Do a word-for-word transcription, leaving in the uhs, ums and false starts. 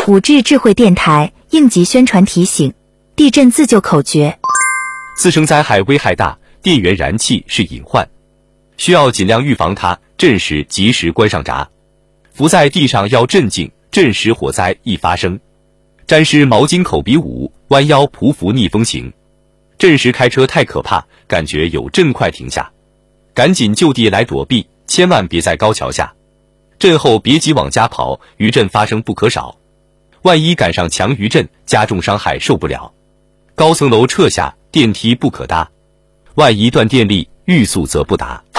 五 G 智慧电台应急宣传提醒，地震自救口诀。 自身灾害危害大，电源燃气是隐患，需要尽量预防它，震时及时关上闸。伏在地上要镇静，震时火灾易发生。沾湿毛巾口鼻舞，弯腰匍匐逆风行。震时开车太可怕，感觉有震快停下，赶紧就地来躲避，千万别在高桥下。震后别急往家跑，余震发生不可少。万一赶上强余震，加重伤害受不了。高层楼撤下，电梯不可搭。万一断电力，欲速则不达。